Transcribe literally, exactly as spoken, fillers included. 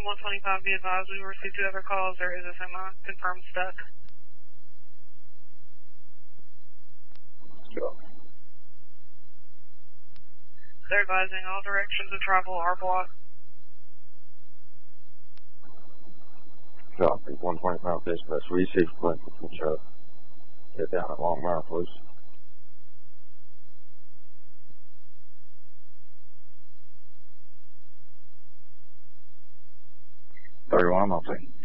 Chrome one twenty-five, be advised we received two other calls. There is a semi-confirmed stuck. Sure. They're advising all directions of travel are blocked. Copy, one twenty-five dispatch, receive Clinton from Chuck. Get down at Longmire, please. thirty-one, I'm on scene.